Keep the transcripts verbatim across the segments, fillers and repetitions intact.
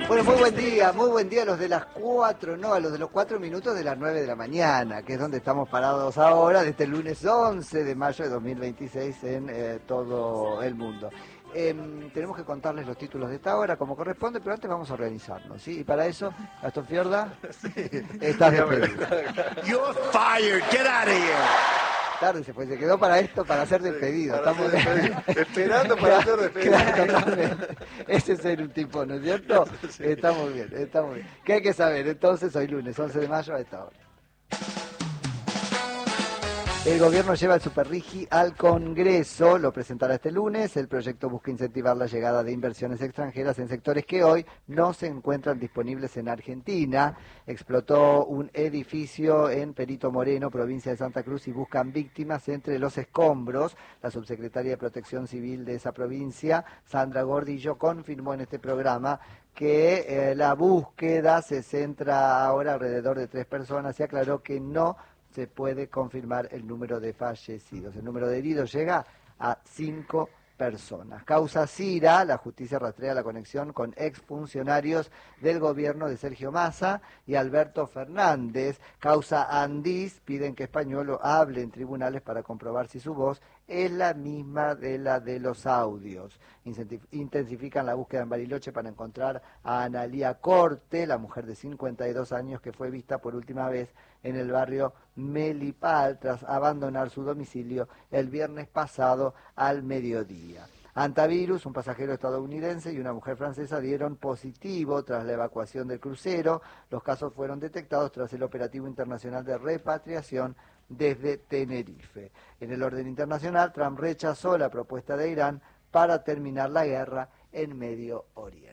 Bueno, muy buen día, muy buen día a los de las cuatro, no, a los de los cuatro minutos de las nueve de la mañana, que es donde estamos parados ahora, de este lunes once de mayo de dos mil veintiséis en eh, todo el mundo. Eh, tenemos que contarles los títulos de esta hora como corresponde, pero antes vamos a organizarnos, ¿sí? Y para eso, Gastón Fiorda, sí. Estás despedido. You're fired, get out of here. Tarde se fue, se quedó para esto, para hacer despedido. Para Estamos ser despedido. Esperando para ser despedido. Claro, totalmente. Ese es ser un tipo, ¿no es cierto? Sí. Estamos bien, estamos bien. ¿Qué hay que saber? Entonces, hoy lunes, once de mayo, a esta hora. El gobierno lleva el Superrigi al Congreso, lo presentará este lunes. El proyecto busca incentivar la llegada de inversiones extranjeras en sectores que hoy no se encuentran disponibles en Argentina. Explotó un edificio en Perito Moreno, provincia de Santa Cruz, y buscan víctimas entre los escombros. La subsecretaria de Protección Civil de esa provincia, Sandra Gordillo, confirmó en este programa que eh, la búsqueda se centra ahora alrededor de tres personas y aclaró que no se puede confirmar el número de fallecidos. El número de heridos llega a cinco personas. Causa Cira, la justicia rastrea la conexión con exfuncionarios del gobierno de Sergio Massa y Alberto Fernández. Causa Andís, piden que Españolo hable en tribunales para comprobar si su voz es la misma de la de los audios. Intensifican la búsqueda en Bariloche para encontrar a Analía Corte, la mujer de cincuenta y dos años que fue vista por última vez en el barrio Melipal tras abandonar su domicilio el viernes pasado al mediodía. Antivirus, un pasajero estadounidense y una mujer francesa dieron positivo tras la evacuación del crucero. Los casos fueron detectados tras el operativo internacional de repatriación desde Tenerife. En el orden internacional, Trump rechazó la propuesta de Irán para terminar la guerra en Medio Oriente.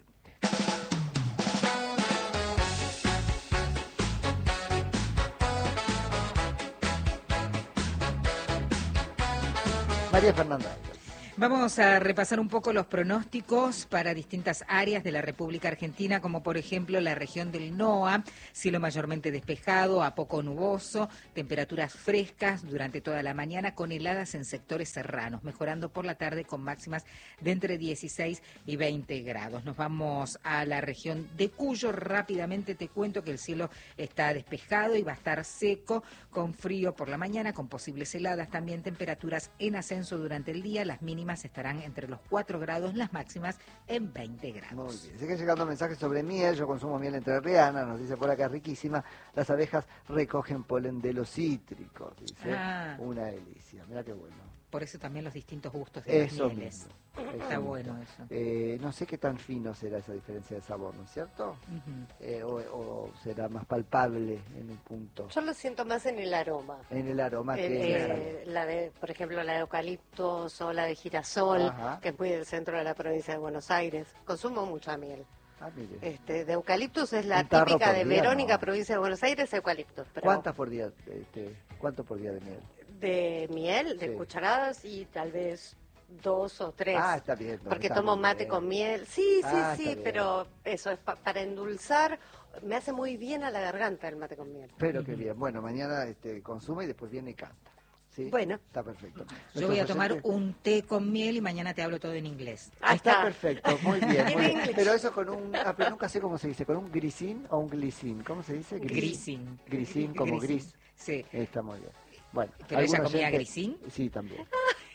María Fernanda. Vamos a repasar un poco los pronósticos para distintas áreas de la República Argentina, como por ejemplo la región del N O A, cielo mayormente despejado, a poco nuboso, temperaturas frescas durante toda la mañana con heladas en sectores serranos, mejorando por la tarde con máximas de entre dieciséis y veinte grados. Nos vamos a la región de Cuyo. Rápidamente te cuento que el cielo está despejado y va a estar seco, con frío por la mañana, con posibles heladas, también temperaturas en ascenso durante el día, las mínimas estarán entre los cuatro grados, las máximas en veinte grados. Muy bien, siguen llegando mensajes sobre miel. Yo consumo miel entrerriana, nos dice por acá, riquísima. Las abejas recogen polen de los cítricos, dice. Ah. Una delicia, mira qué bueno. Por eso también los distintos gustos de eso las mieles. Mismo. Está Eso bueno mismo. eso. Eh, no sé qué tan fino será esa diferencia de sabor, ¿no es cierto? Uh-huh. eh, o, o será más palpable en un punto. Yo lo siento más en el aroma. En el aroma eh, que... Eh, la de, por ejemplo, la de eucaliptos o la de girasol, Ajá. que es muy del centro de la provincia de Buenos Aires. Consumo mucha miel. Ah, mire. Este, de eucaliptus es la típica de día, Verónica, no. provincia de Buenos Aires, eucaliptus. Pero ¿cuántas por día? Este, ¿Cuánto por día de miel? De miel, de sí. cucharadas y tal vez dos o tres. Ah, está bien. No, porque está tomo mate bien. con miel. Sí, sí, ah, sí, pero eso es pa para endulzar. Me hace muy bien a la garganta el mate con miel. Pero uh-huh. qué bien. Bueno, mañana este, consume y después viene y canta. ¿Sí? Bueno. Está perfecto. Yo voy a tomar oyentes... un té con miel y mañana te hablo todo en inglés. Ah, está, está perfecto, muy bien. Muy bien. Pero eso con un, ah, pero nunca sé cómo se dice, con un grisín o un glisín. ¿Cómo se dice? Grisín. Grisín, como grisín. gris. Sí. Está muy bien. Bueno, ¿pero ella comía oyentes... grisín? Sí, también.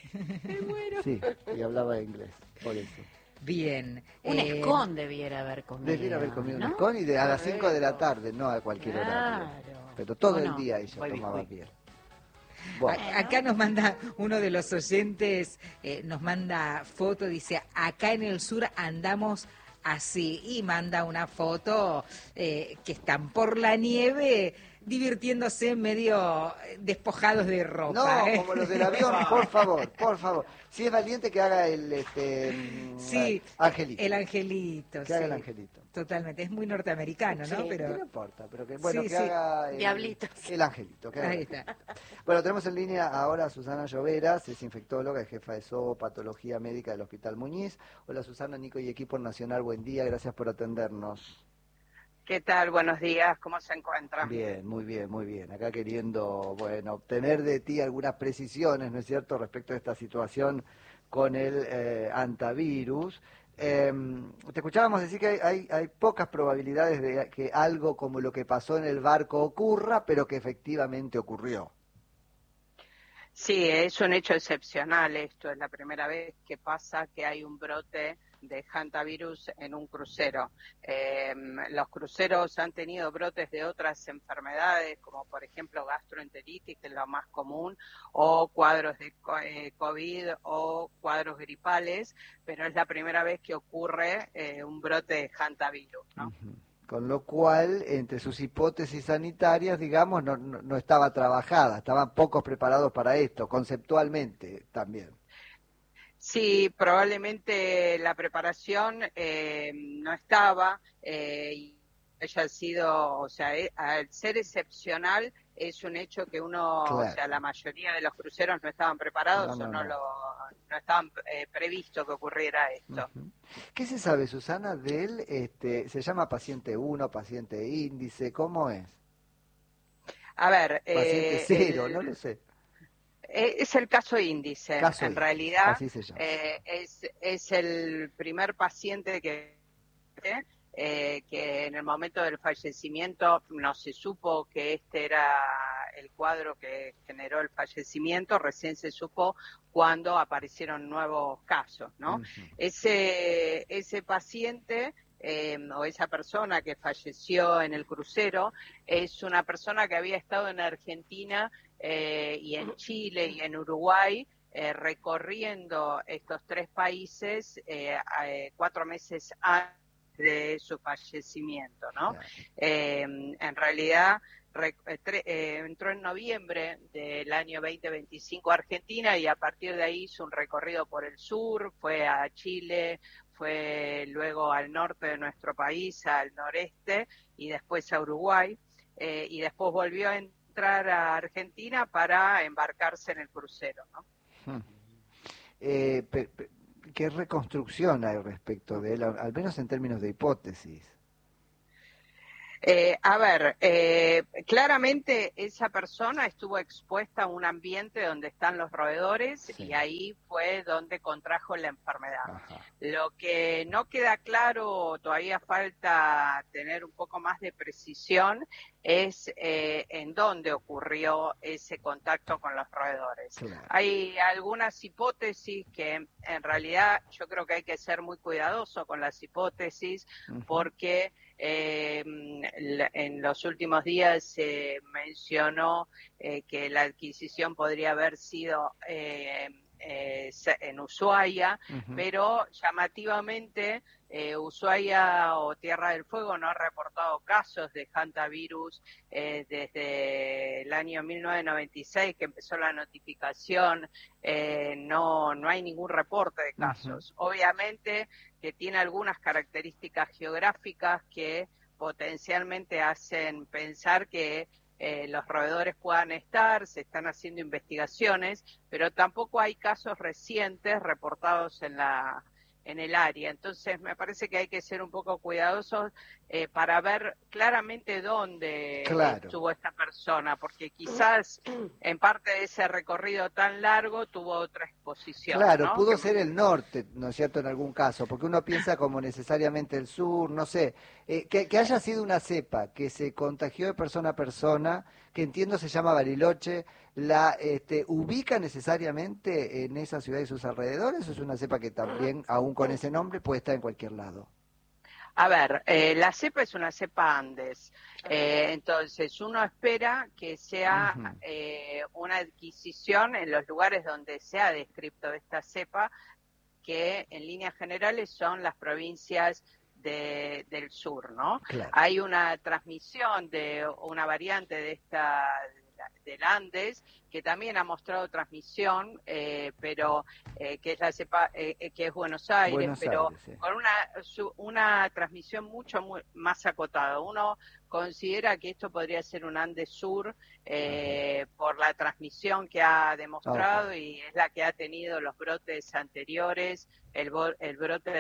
Me muero. Sí, y hablaba inglés, por eso. Bien. Un eh, escón debiera haber comido. Debiera haber comido ¿no? un escón y de, a las cinco de la tarde, no a cualquier claro. horario. Pero todo bueno, el día ella voy, tomaba voy. miel. Bueno. Acá nos manda uno de los oyentes, eh, nos manda foto, dice, acá en el sur andamos así, y manda una foto eh, que están por la nieve divirtiéndose medio despojados de ropa. No, ¿eh? como los del avión, por favor, por favor. Si es valiente que haga el este, sí, angelito. El angelito. Que sí. haga el angelito. Totalmente, es muy norteamericano, ¿no? Sí, pero no importa, pero que bueno, sí, que sí. haga el, Diablitos. el angelito. Que haga Ahí el está. Bueno, tenemos en línea ahora a Susana Lloveras, es infectóloga, es jefa de zoopatología médica del Hospital Muñiz. Hola Susana, Nico y equipo nacional, buen día, gracias por atendernos. ¿Qué tal? Buenos días, ¿cómo se encuentran? Bien, muy bien, muy bien. Acá queriendo, bueno, obtener de ti algunas precisiones, ¿no es cierto?, respecto a esta situación con el eh, antivirus. Eh, te escuchábamos decir que hay, hay, hay pocas probabilidades de que algo como lo que pasó en el barco ocurra, pero que efectivamente ocurrió. Sí, es un hecho excepcional esto. Es la primera vez que pasa que hay un brote de hantavirus en un crucero. Eh, los cruceros han tenido brotes de otras enfermedades, como por ejemplo gastroenteritis, que es lo más común, o cuadros de eh, COVID o cuadros gripales, pero es la primera vez que ocurre eh, un brote de hantavirus, ¿no? Uh-huh. Con lo cual, entre sus hipótesis sanitarias, digamos, no, no, no estaba trabajada, estaban pocos preparados para esto, conceptualmente también. Sí, probablemente la preparación eh, no estaba eh, y haya sido, o sea, eh, al ser excepcional es un hecho que uno, claro. O sea, la mayoría de los cruceros no estaban preparados no, no, o no, no. Lo, no estaban eh, previsto que ocurriera esto. Uh-huh. ¿Qué se sabe, Susana, de él? Este, ¿se llama paciente uno, paciente índice? ¿Cómo es? A ver... Paciente eh, cero, el, no lo sé. Es el caso índice, caso en índice. realidad Así se llama. Eh, es, es el primer paciente que, eh, que en el momento del fallecimiento no se supo que este era el cuadro que generó el fallecimiento, recién se supo cuando aparecieron nuevos casos, ¿no? Uh-huh. Ese, ese paciente... Eh, o esa persona que falleció en el crucero es una persona que había estado en Argentina eh, y en Chile y en Uruguay eh, recorriendo estos tres países eh, eh, cuatro meses antes de su fallecimiento, ¿no? Eh, en realidad re, eh, entró en noviembre del año veinte veinticinco a Argentina y a partir de ahí hizo un recorrido por el sur, fue a Chile, fue luego al norte de nuestro país, al noreste, y después a Uruguay, eh, y después volvió a entrar a Argentina para embarcarse en el crucero, ¿no? Hmm. Eh, pe, pe, ¿Qué reconstrucción hay respecto de él, al menos en términos de hipótesis? Eh, a ver, eh, claramente esa persona estuvo expuesta a un ambiente donde están los roedores sí. Y ahí fue donde contrajo la enfermedad. Ajá. Lo que no queda claro, todavía falta tener un poco más de precisión, es eh, en dónde ocurrió ese contacto con los roedores. Claro. Hay algunas hipótesis que en realidad yo creo que hay que ser muy cuidadoso con las hipótesis uh-huh. porque eh, en los últimos días se eh, mencionó eh, que la adquisición podría haber sido eh, eh, en Ushuaia, uh-huh. pero llamativamente eh, Ushuaia o Tierra del Fuego no ha reportado casos de hantavirus eh, desde el año mil novecientos noventa y seis que empezó la notificación, eh, no, no hay ningún reporte de casos. Uh-huh. Obviamente que tiene algunas características geográficas que potencialmente hacen pensar que eh, los roedores puedan estar, se están haciendo investigaciones, pero tampoco hay casos recientes reportados en la en el área. Entonces me parece que hay que ser un poco cuidadosos eh, para ver claramente dónde claro. estuvo esta persona, porque quizás en parte de ese recorrido tan largo tuvo otra exposición. Claro, ¿no? pudo que... ser el norte, ¿no es cierto?, en algún caso, porque uno piensa como necesariamente el sur, no sé, eh, que, que haya sido una cepa que se contagió de persona a persona, que entiendo se llama Bariloche, ¿la este, ubica necesariamente en esa ciudad y sus alrededores o es una cepa que también, aún con ese nombre, puede estar en cualquier lado? A ver, eh, la cepa es una cepa Andes, eh, entonces uno espera que sea uh-huh. eh, una adquisición en los lugares donde se ha descrito esta cepa, que en líneas generales son las provincias de, del sur, ¿no? Claro. Hay una transmisión de una variante de esta del Andes que también ha mostrado transmisión, eh, pero eh, que es la cepa, eh, que es Buenos Aires, Buenos pero Aires, sí. con una su, una transmisión mucho muy, más acotada. Uno considera que esto podría ser un Andes Sur eh, por la transmisión que ha demostrado okay. y es la que ha tenido los brotes anteriores, el, el brote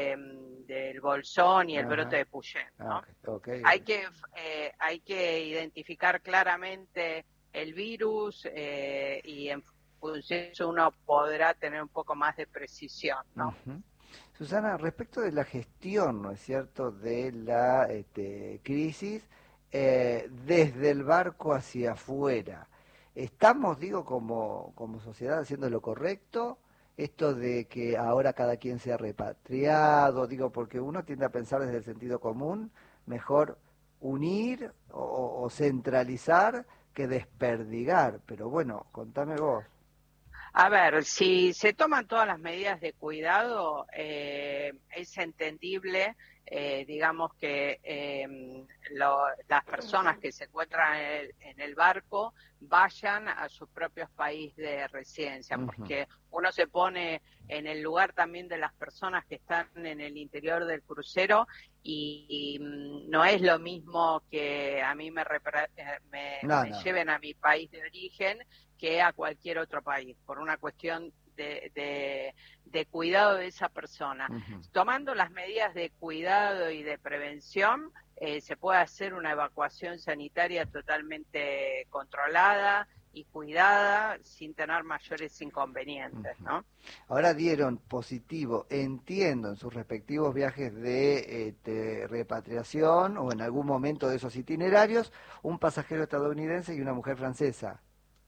de, del Bolsón y el Ajá. brote de Puyén, ¿no? Okay. Okay. Hay que eh, hay que identificar claramente el virus eh, y en función de eso uno podrá tener un poco más de precisión, ¿no? Uh-huh. Susana, respecto de la gestión, ¿no es cierto?, de la este, crisis, eh, desde el barco hacia afuera, ¿estamos, digo, como, como sociedad haciendo lo correcto? Esto de que ahora cada quien sea repatriado, digo, porque uno tiende a pensar desde el sentido común, mejor unir o, o centralizar que desperdigar, pero bueno, contame vos. A ver, si se toman todas las medidas de cuidado, eh, es entendible, eh, digamos que eh, lo, las personas que se encuentran en el, en el barco vayan a sus propios países de residencia, porque uno se pone en el lugar también de las personas que están en el interior del crucero y, y no es lo mismo que a mí me, me, no, me no. lleven a mi país de origen que a cualquier otro país, por una cuestión de, de, de cuidado de esa persona. Uh-huh. Tomando las medidas de cuidado y de prevención, eh, se puede hacer una evacuación sanitaria totalmente controlada y cuidada sin tener mayores inconvenientes, ¿no? Ahora dieron positivo, entiendo, en sus respectivos viajes de, de repatriación o en algún momento de esos itinerarios, un pasajero estadounidense y una mujer francesa.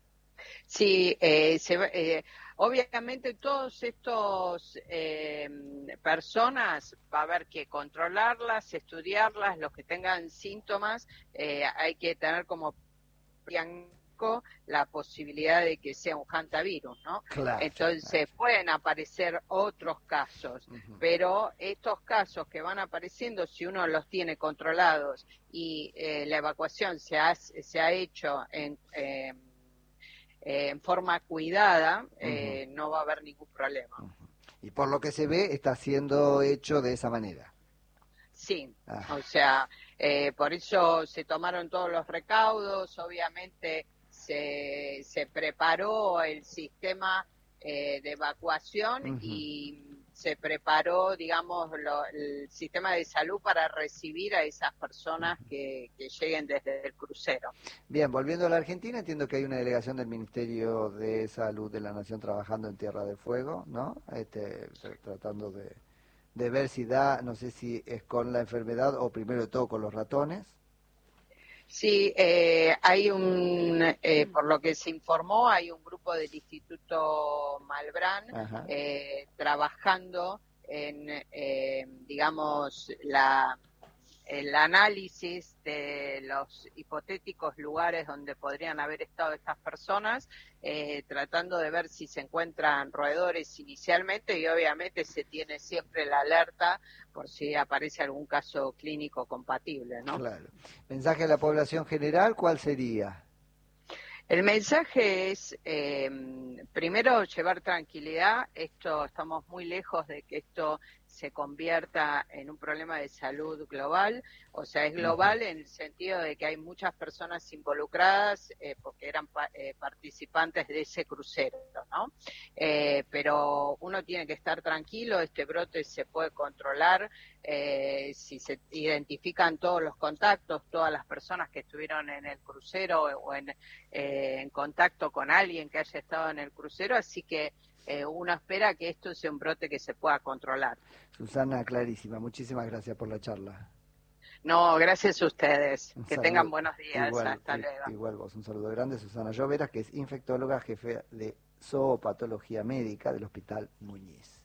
Sí, eh, se, eh, obviamente todos estos eh, personas va a haber que controlarlas, estudiarlas, los que tengan síntomas, eh, hay que tener como diagnóstico la posibilidad de que sea un hantavirus, ¿no? Claro, Entonces claro. pueden aparecer otros casos, uh-huh. pero estos casos que van apareciendo, si uno los tiene controlados y eh, la evacuación se ha, se ha hecho en... Eh, Eh, en forma cuidada, eh, uh-huh. no va a haber ningún problema. Uh-huh. Y por lo que se ve, está siendo hecho de esa manera. Sí, ah. o sea, eh, por eso se tomaron todos los recaudos, obviamente se, se preparó el sistema eh, de evacuación uh-huh. y se preparó, digamos, lo, el sistema de salud para recibir a esas personas que, que lleguen desde el crucero. Bien, volviendo a la Argentina, entiendo que hay una delegación del Ministerio de Salud de la Nación trabajando en Tierra del Fuego, ¿no? Este, tratando de, de ver si da, no sé si es con la enfermedad o primero de todo con los ratones. Sí, eh, hay un, eh, por lo que se informó, hay un grupo del Instituto Malbrán eh, trabajando en, eh, digamos, la, el análisis de los hipotéticos lugares donde podrían haber estado estas personas, eh, tratando de ver si se encuentran roedores inicialmente y obviamente se tiene siempre la alerta por si aparece algún caso clínico compatible, ¿no? Claro. Mensaje a la población general, ¿cuál sería? El mensaje es, eh, primero, llevar tranquilidad. Esto, estamos muy lejos de que esto se convierta en un problema de salud global. O sea, es global en el sentido de que hay muchas personas involucradas eh, porque eran pa eh, participantes de ese crucero, ¿no? Eh, pero uno tiene que estar tranquilo, este brote se puede controlar eh, si se identifican todos los contactos, todas las personas que estuvieron en el crucero o en, eh, en contacto con alguien que haya estado en el crucero, así que eh, uno espera que esto sea un brote que se pueda controlar. Susana, clarísima, muchísimas gracias por la charla. No, gracias a ustedes. Un que saludo. Tengan buenos días. Igual, Hasta luego. Igual vos, un saludo grande. Susana Lloveras, que es infectóloga, jefe de zoopatología médica del Hospital Muñiz.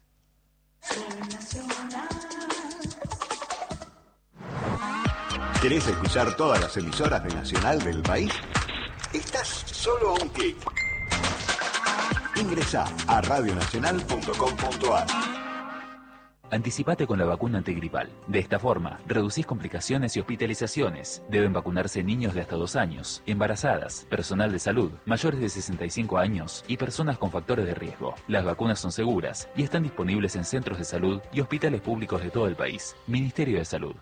¿Querés escuchar todas las emisoras de Nacional del país? Estás solo a un clic. Ingresá a radio nacional punto com punto a r. Anticipate con la vacuna antigripal. De esta forma, reducís complicaciones y hospitalizaciones. Deben vacunarse niños de hasta dos años, embarazadas, personal de salud, mayores de sesenta y cinco años y personas con factores de riesgo. Las vacunas son seguras y están disponibles en centros de salud y hospitales públicos de todo el país. Ministerio de Salud.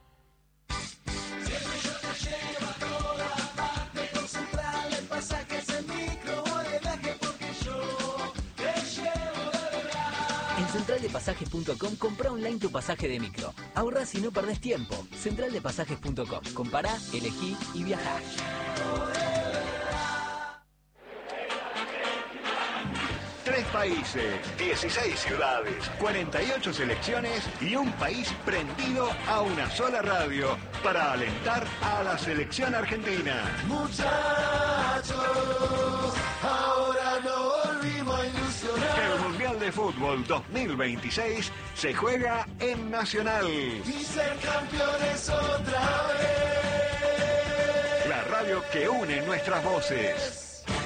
En central de pasajes punto com compra online tu pasaje de micro. Ahorrás y no perdés tiempo. central de pasajes punto com. Compará, elegí y viajá. Tres países. países, dieciséis ciudades, cuarenta y ocho selecciones y un país prendido a una sola radio para alentar a la selección argentina. Muchachos, ahora no volvimos a ilusionar. El Mundial de Fútbol dos mil veintiséis se juega en Nacional. Y ser campeones otra vez. La radio que une nuestras voces.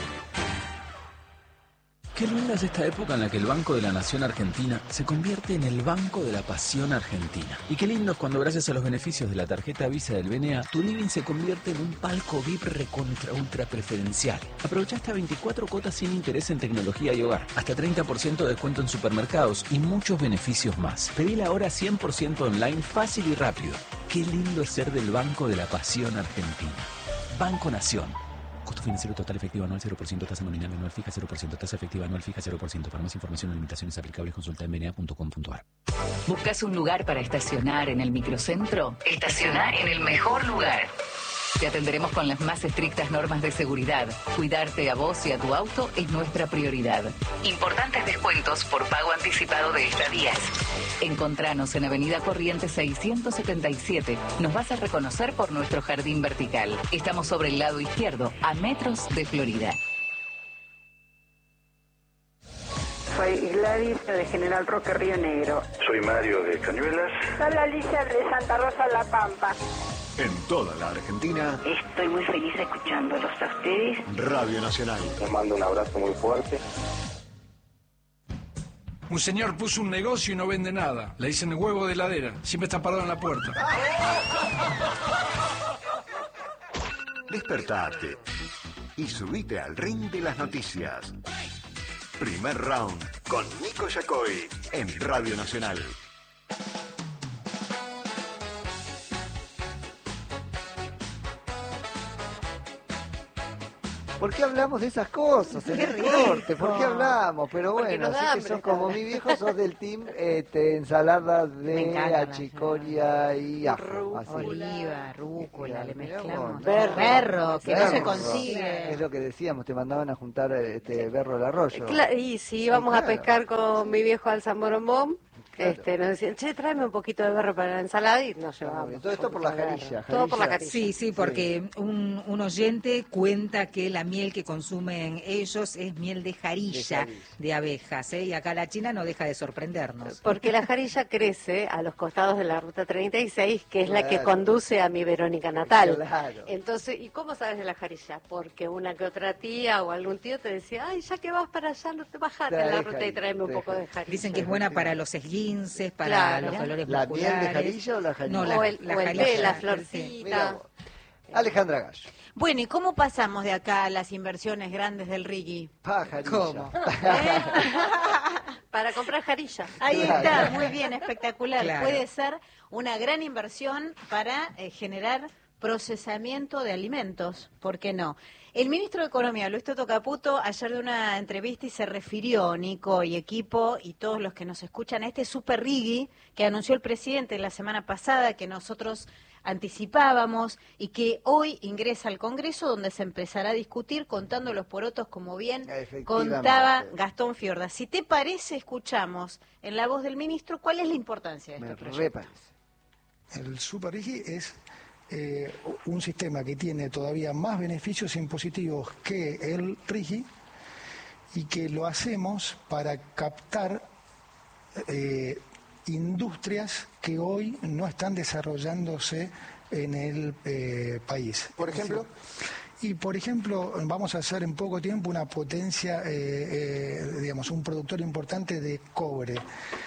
Qué linda es esta época en la que el Banco de la Nación Argentina se convierte en el Banco de la Pasión Argentina. Y qué lindo es cuando gracias a los beneficios de la tarjeta Visa del B N A, tu living se convierte en un palco V I P recontra ultra preferencial. Aprovecha hasta veinticuatro cuotas sin interés en tecnología y hogar, hasta treinta por ciento de descuento en supermercados y muchos beneficios más. Pedila ahora cien por ciento online, fácil y rápido. Qué lindo es ser del Banco de la Pasión Argentina. Banco Nación. Costo financiero total efectivo anual cero por ciento, tasa nominal anual fija cero por ciento, tasa efectiva anual fija cero por ciento. Para más información o limitaciones aplicables consulta en b n a punto com punto a r. ¿Buscas un lugar para estacionar en el microcentro? Estaciona en el mejor lugar. Te atenderemos con las más estrictas normas de seguridad. Cuidarte a vos y a tu auto es nuestra prioridad. Importantes descuentos por pago anticipado de estadías. Encontranos en Avenida Corrientes seiscientos setenta y siete. Nos vas a reconocer por nuestro jardín vertical. Estamos sobre el lado izquierdo, a metros de Florida. Soy Gladys de General Roque Río Negro. Soy Mario de Cañuelas. Soy Alicia de Santa Rosa La Pampa. En toda la Argentina, estoy muy feliz escuchándolos a ustedes. Radio Nacional. Les mando un abrazo muy fuerte. Un señor puso un negocio y no vende nada. Le dicen el huevo de heladera. Siempre está parado en la puerta. Despertate y subite al ring de las noticias. Primer round con Nico Yacoy en Radio Nacional. ¿Por qué hablamos de esas cosas en el corte? ¿Por qué hablamos? Pero bueno, así que sos como mi viejo, sos del team este, ensalada de achicoria y ajo. Así. Oliva, rúcula, le mezclamos. Berro, berro que berro. no se consigue. Es lo que decíamos, te mandaban a juntar este berro del arroyo. Cla- y si íbamos sí, a pescar con mi viejo al San Boromón, claro. este, nos decían, che, tráeme un poquito de berro para la ensalada y nos llevábamos. Todo esto por la jarilla. Todo por la jarilla. Sí, sí, porque sí. Un, un oyente cuenta que la miel que consumen ellos es miel de jarilla de, de abejas, ¿eh? Y acá la China no deja de sorprendernos. Porque la jarilla crece a los costados de la ruta treinta y seis, que es claro. la que conduce a mi Verónica natal. Claro. Entonces, ¿y cómo sabes de la jarilla? Porque una que otra tía o algún tío te decía, ay, ya que vas para allá, no te bajate en la ruta y tráeme un poco de jarilla. Dicen que es buena para los esguinces, para claro. los dolores ¿La musculares. ¿La miel de jarilla o la jarilla? No, la, o el, la, o el jarilla, té, la florcita. Alejandra Gallo. Bueno, ¿y cómo pasamos de acá a las inversiones grandes del Rigui? Pajarilla. ¿Cómo? ¿Eh? Para comprar jarilla. Ahí claro. está, muy bien, espectacular. Claro. Puede ser una gran inversión para eh, generar procesamiento de alimentos, ¿por qué no? El ministro de Economía, Luis Toto Caputo, ayer de una entrevista y se refirió, Nico y equipo y todos los que nos escuchan, a este super Rigui que anunció el presidente la semana pasada, que nosotros anticipábamos y que hoy ingresa al Congreso, donde se empezará a discutir contando los porotos, como bien contaba Gastón Fiorda. Si te parece, escuchamos en la voz del ministro cuál es la importancia de este proyecto. El super Rigui es Eh, un sistema que tiene todavía más beneficios impositivos que el Rigui y que lo hacemos para captar eh, industrias que hoy no están desarrollándose en el eh, país. ¿Por ejemplo? Y, por ejemplo, vamos a hacer en poco tiempo una potencia, eh, eh, digamos, un productor importante de cobre.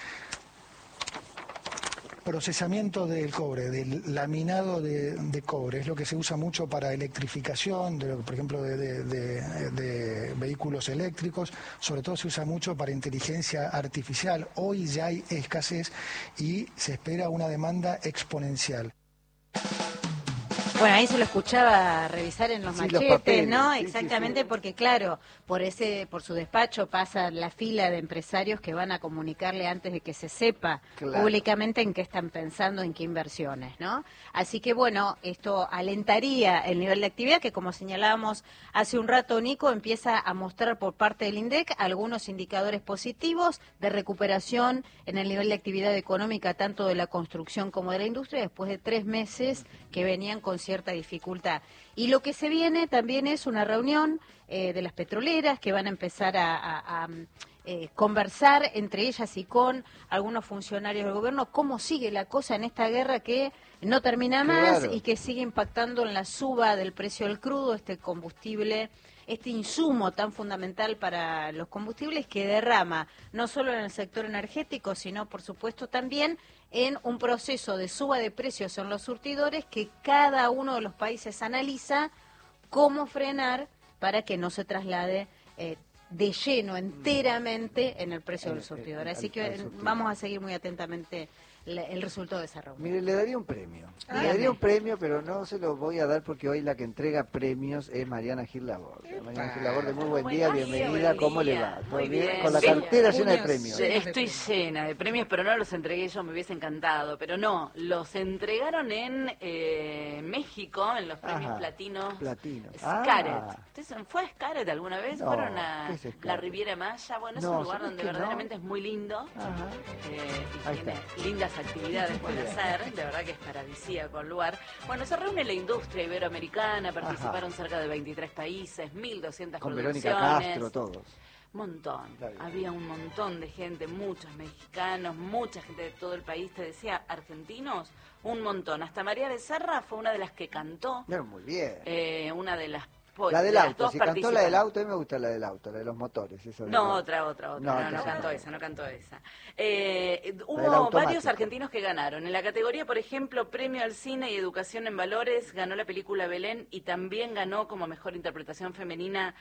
Procesamiento del cobre, del laminado de, de cobre, es lo que se usa mucho para electrificación, de, por ejemplo, de, de, de, de vehículos eléctricos, sobre todo se usa mucho para inteligencia artificial. Hoy ya hay escasez y se espera una demanda exponencial. Bueno, ahí se lo escuchaba revisar en los Sí, los machetes, papeles, ¿no? sí, sí, Exactamente, sí. porque claro, por ese, por su despacho pasa la fila de empresarios que van a comunicarle antes de que se sepa Claro. públicamente en qué están pensando, en qué inversiones, ¿no? Así que bueno, esto alentaría el nivel de actividad que, como señalábamos hace un rato, Nico, empieza a mostrar por parte del INDEC algunos indicadores positivos de recuperación en el nivel de actividad económica tanto de la construcción como de la industria después de tres meses que venían con cierta dificultad. Y lo que se viene también es una reunión eh, de las petroleras que van a empezar a, a, a eh, conversar entre ellas y con algunos funcionarios del gobierno cómo sigue la cosa en esta guerra que no termina más Claro. y que sigue impactando en la suba del precio del crudo, este combustible, este insumo tan fundamental para los combustibles que derrama no solo en el sector energético, sino por supuesto también en un proceso de suba de precios en los surtidores que cada uno de los países analiza cómo frenar para que no se traslade eh, de lleno enteramente en el precio del surtidor. Así que vamos a seguir muy atentamente la- el resultado de esa reunión. Mire, le daría un premio. Ah. Le daría un premio, pero no se lo voy a dar porque hoy la que entrega premios es Mariana Gil Laborde. Mariana Gil Laborde, muy buen día, bienvenida. ¿Cómo le va? ¿Todo Muy bien? bien. Con la Sí. cartera llena de premios. Estoy llena de premios, pero no los entregué yo, me hubiese encantado. Pero no, los entregaron en eh, México, en los premios Ajá, platinos. Platinos. Scaret. Ah. ¿Ustedes ¿Fue a Scaret alguna vez? No, ¿Fueron a ¿qué es Scaret? la Riviera Maya? Bueno, es No, un lugar ¿sabes donde que no? verdaderamente es muy lindo. Eh, y Ahí tiene está. lindas actividades para Muy bien. hacer. De verdad que es paradisíaco el lugar. Bueno, se reúne la industria iberoamericana, participaron cerca de veintitrés países, mil doscientas Con producciones. Verónica Castro, todos. Montón, Está bien. había un montón de gente, muchos mexicanos, mucha gente de todo el país, te decía, argentinos, un montón. Hasta María Becerra fue una de las que cantó, No, muy bien. eh, una de las... po- La de del las auto, dos si cantó la del participantes. auto, a mí me gusta la del auto, la de los motores. Eso de No, los- otra, otra, otra. No, No, no, entonces cantó no. esa, no cantó esa. Eh, del hubo automático. varios argentinos que ganaron. En la categoría, por ejemplo, Premio al Cine y Educación en Valores, ganó la película Belén y también ganó como mejor interpretación femenina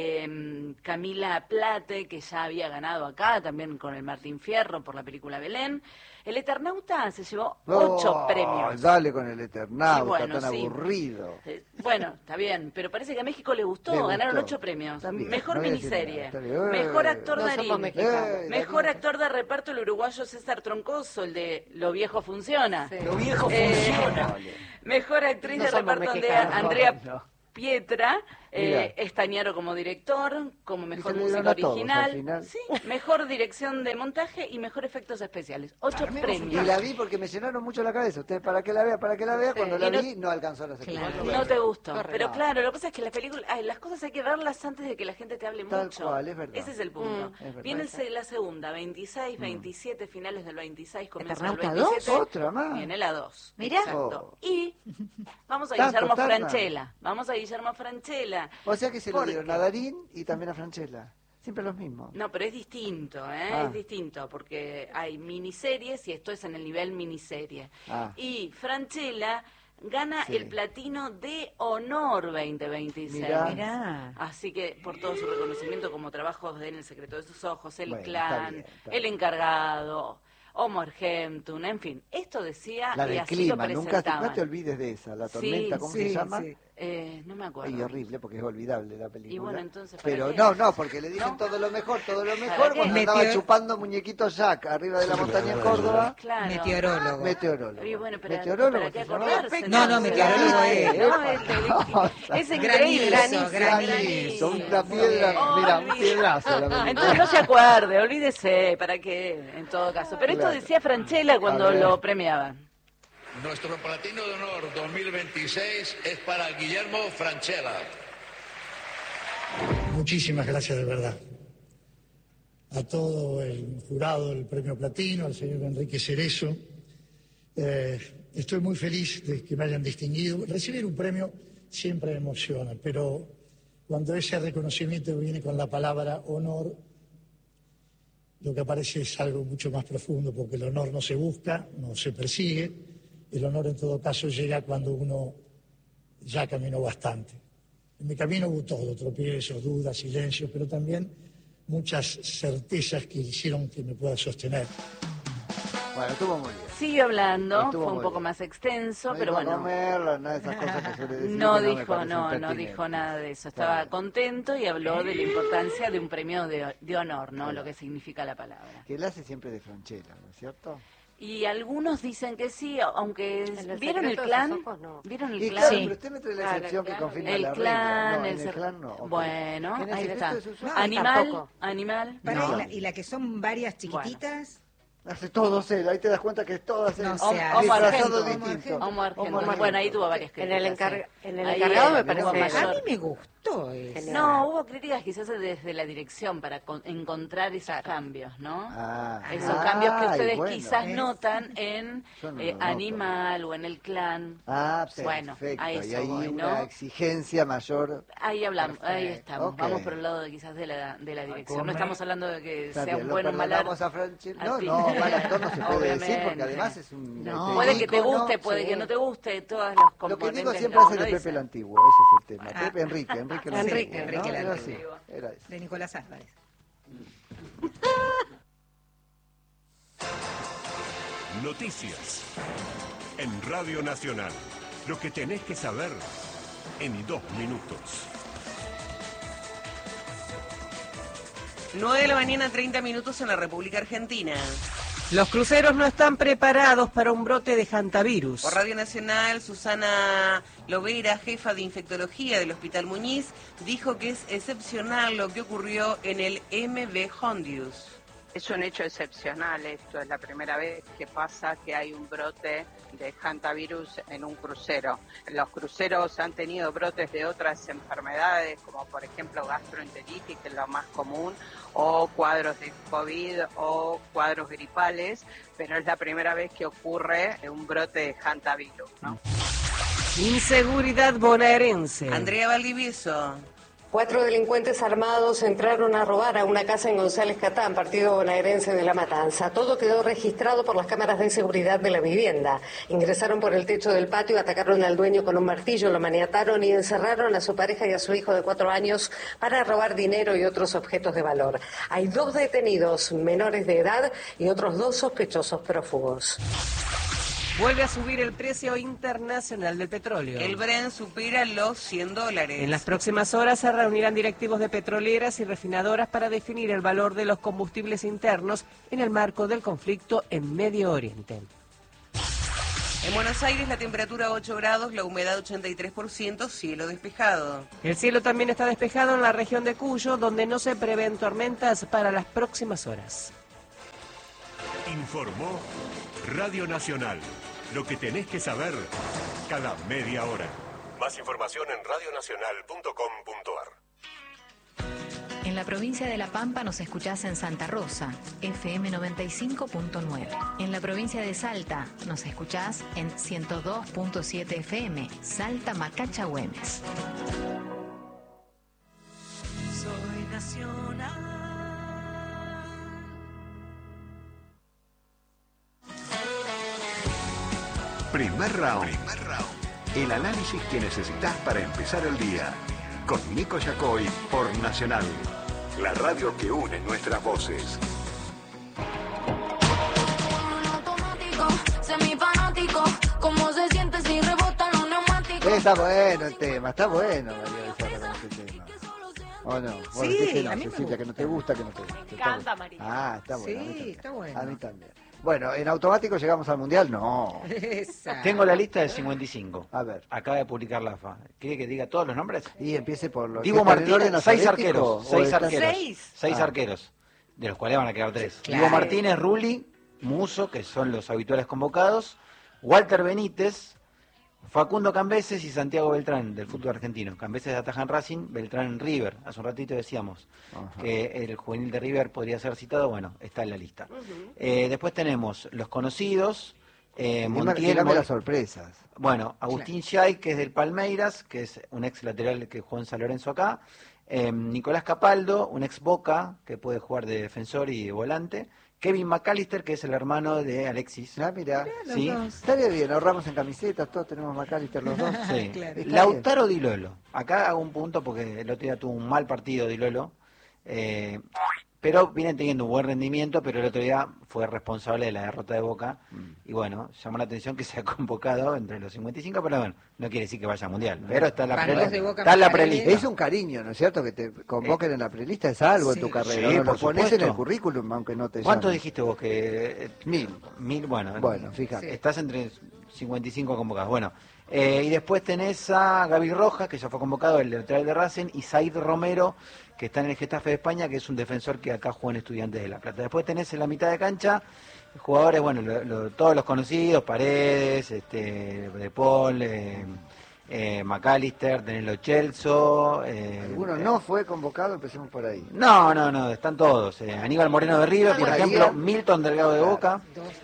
eh, Camila Plate, que ya había ganado acá, también con el Martín Fierro por la película Belén. El Eternauta se llevó ocho Oh, premios. Dale con el Eternauta, Y bueno, tan sí. aburrido. Eh, Bueno, está bien, pero parece que a México le gustó, Le gustó. ganaron ocho premios. También, Mejor no voy a decir miniserie, nada, está bien. mejor Eh, actor no Darín, somos mexicanos. Eh, mejor actor de reparto el uruguayo César Troncoso, el de Lo Viejo Funciona. Sí. Lo Viejo Eh, Funciona. Mejor actriz No de somos reparto de mexicanos. Andrea No. Pietra, Mira. eh, Estañaro como director, como mejor se le música dieron a todos original, al final. sí, mejor dirección de montaje y mejor efectos especiales. Ocho Y premios. la vi porque me llenaron mucho la cabeza. Ustedes, para que la vea, para que la vea, cuando Y la no- vi, no alcanzó las Claro. No te gustó. Correcto. Pero claro, lo que pasa es que las películas, ay, las cosas hay que verlas antes de que la gente te hable Tal mucho. cual, es verdad. Ese es el punto. Mm, es verdad. Viene el se- la segunda, veintiséis, veintisiete, finales del veintiséis, comienza el ¿Eternauta veintisiete. dos? Otra más. Viene la dos. Mirá. Exacto. Oh. Y vamos a Tanto Guillermo tardan. Francella. Vamos a Guillermo Francella. O sea que se lo ¿Por dieron qué? a Darín y también a Franchella. Siempre los mismos. No, pero es distinto, ¿eh? Ah. Es distinto, porque hay miniseries y esto es en el nivel miniserie. Ah. Y Francella gana Sí. el platino de honor veinte veintiséis. Mirá. Mirá. Así que por todo su reconocimiento como trabajos de En el secreto de sus ojos, El Bueno, está clan, bien, está El bien. encargado, Homo Argentum, en fin. Esto decía La y del así clima, lo nunca te, presentaban. no te olvides de esa. La Sí, tormenta, ¿cómo sí, se llama? sí. Eh, no me acuerdo. Y horrible porque es olvidable la película. Y bueno, entonces, ¿para Pero qué? no, no, porque le dicen ¿No? todo lo mejor, todo lo ¿Para mejor qué? cuando andaba Meteor- chupando muñequito Jack arriba de la montaña en Córdoba. Claro. Meteorólogo. Meteorólogo. Y bueno, pero Meteorólogo ¿para qué se llamaba. acordarse? No, no, meteorólogo es. No, este, es increíble. Granizo, Granizo, una piedra, mira, un piedrazo la película. Entonces no se acuerde, olvídese, ¿para qué? En todo caso. Pero esto Claro. decía Francella cuando A ver. lo premiaban. Nuestro platino de honor dos mil veintiséis es para Guillermo Francella. Muchísimas gracias de verdad. A todo el jurado del Premio Platino, al señor Enrique Cerezo. Eh, estoy muy feliz de que me hayan distinguido. Recibir un premio siempre emociona, pero cuando ese reconocimiento viene con la palabra honor, lo que aparece es algo mucho más profundo, porque el honor no se busca, no se persigue. El honor en todo caso llega cuando uno ya caminó bastante. En mi camino hubo todo, tropiezos, dudas, silencios, pero también muchas certezas que hicieron que me pueda sostener. Bueno, estuvo muy bien. Siguió hablando, Estuvo fue un muy poco bien. más extenso, No pero dijo bueno. comerla, nada de esas cosas que suele decir, No que no me dijo, parecen no, no pertinentes. dijo nada de eso. Estaba contento y habló de la importancia de un premio de, de honor, ¿no? Lo que significa la palabra. Que él hace siempre de Franchella, ¿no es cierto? Y algunos dicen que sí, aunque el ¿vieron el secreto de clan? sus ojos, no. ¿Vieron el Y clan? claro, pero usted me trae la Claro, excepción el que clan. confirma El la clan, regla. No, el en el cer- clan no. ok. Bueno, ¿En el ahí secreto está. de sus ojos? Animal, tampoco. animal. Para, no. y, la, y la que son varias chiquititas. Hace todos él, ahí te das cuenta que es todas él. No Homo sea, Homo disfrazado Argento. distinto. Homo Argento. Homo Argento. Bueno, ahí tuvo varias En el, críticas. encar- sí. en el Ahí, encargado eh, me hubo parece A mayor- mí me gustó eso. No, hubo críticas quizás desde la dirección para con- encontrar esos cambios, ¿no? Ah, Esos ay, cambios que ustedes bueno. quizás notan en Yo no eh, lo noto. Animal o en el clan. Ah, Bueno, perfecto. a y eso hay voy, una ¿no? exigencia mayor. Ahí hablamos, ahí Perfecto, estamos. ok. Vamos por el lado de, quizás de la, de la dirección. No come. estamos hablando de que Está sea bien, un lo buen o mal perdonamos actor. a Franchella. No, Así. no, mal actor no se puede decir porque Obviamente. además es un... No. este, Puede que te ícono, guste, puede sí. que no te guste, todos los Lo que componentes. digo siempre no, es el no de Pepe dicen. el Antiguo, ese es el tema. Ah. Pepe Enrique, Enrique el Enrique, Antiguo, Enrique ¿no? el Era Antiguo. así, era eso. De Nicolás Álvarez. Noticias. En Radio Nacional. Lo que tenés que saber en dos minutos. nueve de la mañana, treinta minutos en la República Argentina. Los cruceros no están preparados para un brote de hantavirus. Por Radio Nacional, Susana Lovera, jefa de infectología del Hospital Muñiz, dijo que es excepcional lo que ocurrió en el M V Hondius. Es un hecho excepcional esto, es la primera vez que pasa que hay un brote de hantavirus en un crucero. Los cruceros han tenido brotes de otras enfermedades, como por ejemplo gastroenteritis, que es lo más común, o cuadros de COVID o cuadros gripales, pero es la primera vez que ocurre un brote de hantavirus, ¿no? Inseguridad bonaerense. Andrea Valdivieso. Cuatro delincuentes armados entraron a robar a una casa en González Catán, partido bonaerense de La Matanza. Todo quedó registrado por las cámaras de seguridad de la vivienda. Ingresaron por el techo del patio, atacaron al dueño con un martillo, lo maniataron y encerraron a su pareja y a su hijo de cuatro años para robar dinero y otros objetos de valor. Hay dos detenidos menores de edad y otros dos sospechosos prófugos. Vuelve a subir el precio internacional del petróleo. El Brent supera los cien dólares. En las próximas horas se reunirán directivos de petroleras y refinadoras para definir el valor de los combustibles internos en el marco del conflicto en Medio Oriente. En Buenos Aires la temperatura ocho grados, la humedad ochenta y tres por ciento, cielo despejado. El cielo también está despejado en la región de Cuyo, donde no se prevén tormentas para las próximas horas. Informó Radio Nacional. Lo que tenés que saber cada media hora. Más información en radio nacional punto com punto ar. En la provincia de La Pampa nos escuchás en Santa Rosa, F M noventa y cinco punto nueve. En la provincia de Salta nos escuchás en ciento dos punto siete F M, Salta Macacha Güemes. Soy nacional. Primer round. Primer round. El análisis que necesitas para empezar el día. Con Nico Yacoy por Nacional. La radio que une nuestras voces. Semifanático, ¿cómo se siente si rebotan los neumáticos? Está bueno el tema, está bueno, María Becerra, con este tema. ¿O no? Vos Sí, decís que no, a mí me Cecilia, que no te gusta, que no te gusta. Me Está encanta, bueno. María. Ah, está bueno. a mí Sí, también. está bueno. A mí también. Bueno, ¿en automático llegamos al Mundial? No. Esa. Tengo la lista de cincuenta y cinco. A ver. Acaba de publicar la F A. ¿Quiere que diga todos los nombres? Y empiece por los... Divo ¿están en Martínez, orden seis alfabético arqueros. o Seis están- arqueros. ¿Seis? Seis Ah. arqueros. De los cuales van a quedar tres. Claro. Divo Martínez, Rulli, Muso, que son los habituales convocados. Walter Benítez, Facundo Cambeses y Santiago Beltrán, del fútbol argentino. Cambeses ataja en Racing, Beltrán en River. Hace un ratito decíamos Ajá. que el juvenil de River podría ser citado. Bueno, está en la lista. Uh-huh. Eh, después tenemos los conocidos. Eh, Dime- Montiel, dígame Mol- las sorpresas. Bueno, Agustín Xay, que es del Palmeiras, que es un ex lateral que jugó en San Lorenzo acá. Eh, Nicolás Capaldo, un ex Boca, que puede jugar de defensor y de volante. Kevin McAllister, que es el hermano de Alexis. Ah, mira. ¿Sí? Estaría bien, ahorramos en camisetas, todos tenemos McAllister los dos. Sí. Claro. Está Lautaro Di Lolo. Acá hago un punto porque el otro día tuvo un mal partido Di Lolo. Eh, pero vienen teniendo un buen rendimiento, pero el otro día fue responsable de la derrota de Boca, mm. y bueno, llamó la atención que se ha convocado entre los cincuenta y cinco, pero bueno, no quiere decir que vaya al Mundial, pero está en la, pre está en la prelista. Es un cariño, ¿no es cierto? Que te convoquen eh, en la prelista, es algo sí. en tu carrera, sí, ¿no? Lo pones en el currículum, aunque no te ¿Cuánto llamen. dijiste vos? que Mil. Mil, bueno, bueno fíjate. Sí. Estás entre cincuenta y cinco convocados, bueno. Eh, y después tenés a Gaby Rojas, que ya fue convocado, el lateral de Racing, y Said Romero, que está en el Getafe de España, que es un defensor que acá juega en Estudiantes de La Plata. Después tenés en la mitad de cancha jugadores, bueno, lo, lo, todos los conocidos, Paredes, este, De Paul, eh, eh, McAllister, tenés Lo Celso. Eh, ¿Alguno no fue convocado? Empecemos por ahí. No, no, no, están todos. Eh, Aníbal Moreno de River, por ejemplo, Milton Delgado de Boca.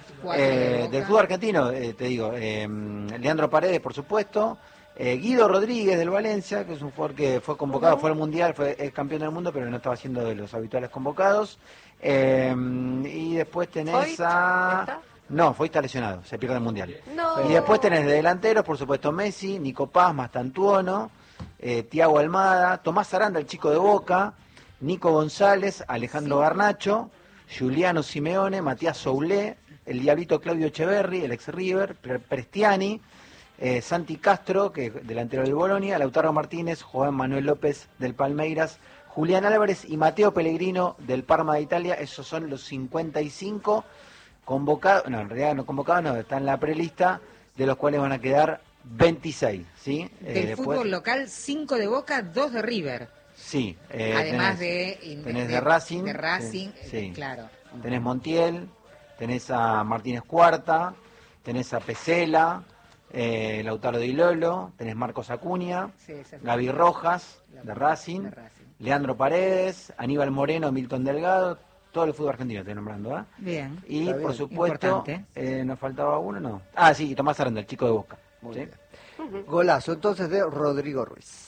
Eh, del fútbol argentino, eh, te digo, eh, Leandro Paredes, por supuesto, eh, Guido Rodríguez del Valencia, que es un jugador que fue convocado, fue al Mundial, fue el campeón del mundo, pero no estaba siendo de los habituales convocados. Eh, y después tenés a... No, fue está lesionado, se pierde el Mundial. No. Y después tenés de delanteros, por supuesto, Messi, Nico Paz, Mastantuono, eh, Tiago Almada, Tomás Aranda, el chico de Boca, Nico González, Alejandro sí. Garnacho, Giuliano Simeone, Matías Soulé, el Diablito Claudio Echeverri, el ex River, Prestiani, eh, Santi Castro, que es delantero del Bolonia, Lautaro Martínez, Juan Manuel López del Palmeiras, Julián Álvarez y Mateo Pellegrino del Parma de Italia. Esos son los cincuenta y cinco convocados, no, en realidad no convocados, no, están en la prelista, de los cuales van a quedar veintiséis, ¿sí? Del eh, después, fútbol local, cinco de Boca, dos de River. Sí. Eh, Además tenés, de, tenés de, de Racing. De Racing, sí, eh, claro. Tenés Montiel, tenés a Martínez Cuarta, tenés a Pesela, eh, Lautaro Di Lolo, tenés Marcos Acuña, sí, Gaby Rojas, de Racing, de Racing, Leandro Paredes, Aníbal Moreno, Milton Delgado, todo el fútbol argentino estoy nombrando, ¿eh? Bien. Y Está por bien. supuesto, eh, nos faltaba uno, ¿no? Ah, sí, Tomás Aranda, el chico de Boca. Muy ¿sí? bien. Golazo entonces de Rodrigo Ruiz.